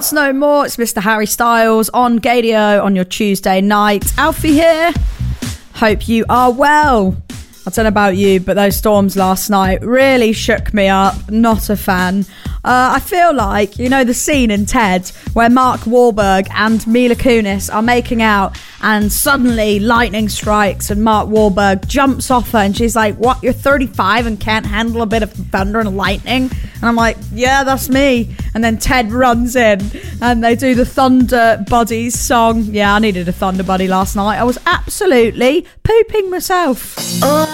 Dance No More. It's Mr. Harry Styles on Gadio on your Tuesday night. Alfie here. Hope you are well. I don't know about you, but those storms last night really shook me up. Not a fan. I feel like, you know, the scene in Ted where Mark Wahlberg and Mila Kunis are making out and suddenly lightning strikes and Mark Wahlberg jumps off her and she's like, what, you're 35 and can't handle a bit of thunder and lightning? And I'm like, yeah, that's me. And then Ted runs in and they do the Thunder Buddies song. Yeah, I needed a Thunder Buddy last night. I was absolutely pooping myself. Oh,